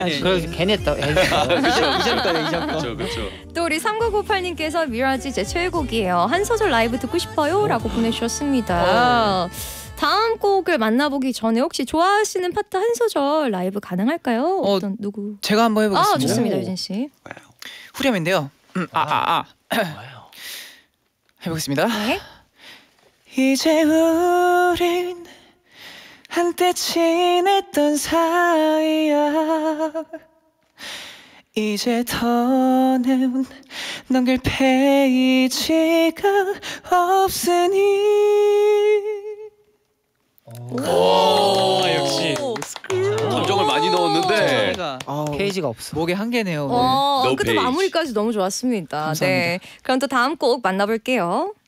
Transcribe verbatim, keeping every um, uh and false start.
네. 그래서 괜히 했다. 했어. 이전 거예요, 이전 거. 그렇죠, 그렇죠. 또 우리 삼구구팔님께서 미라지 제 최애곡이에요. 한 소절 라이브 듣고 싶어요 라고 보내주셨습니다. 다음 곡을 만나보기 전에 혹시 좋아하시는 파트 한 소절 라이브 가능할까요? 어, 어떤 누구? 제가 한번 해보겠습니다. 아 좋습니다 유진 씨. 후렴인데요. 음, 아, 아, 아. 해보겠습니다. 네. 이제 우린 한때 친했던 사이야. 이제 더는 넘길 페이지가 없으니. 오, 역시 감정을 많이 넣었는데. 페이지가 없어. 목에 한계네요. 오늘. 어, No 끝에 page. 마무리까지 너무 좋았습니다. 감사합니다. 네, 그럼 또 다음 곡 만나볼게요.